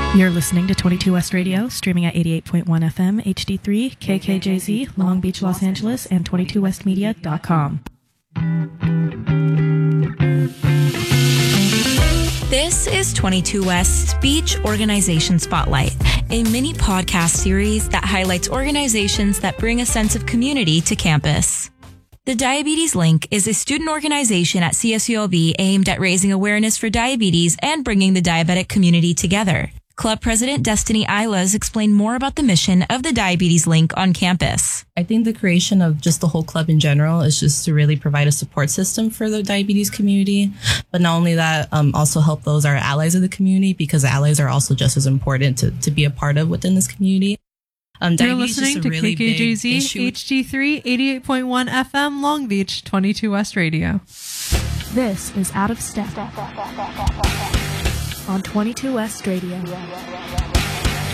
You're listening to 22 West Radio, streaming at 88.1 FM, HD3, KKJZ, Long Beach, Los Angeles, and 22westmedia.com. This is 22 West's Beach Organization Spotlight, a mini podcast series that highlights organizations that bring a sense of community to campus. The Diabetes Link is a student organization at CSULV aimed at raising awareness for diabetes and bringing the diabetic community together. Club President Destiny Ilas explained more about the mission of the Diabetes Link on campus. I think the creation of just the whole club in general is just to really provide a support system for the diabetes community. But not only that, also help those our allies of the community, because allies are also just as important to be a part of within this community. You're listening to really KKJZ HD3 88.1 FM Long Beach 22 West Radio. This is Out of Step on 22 West Radio.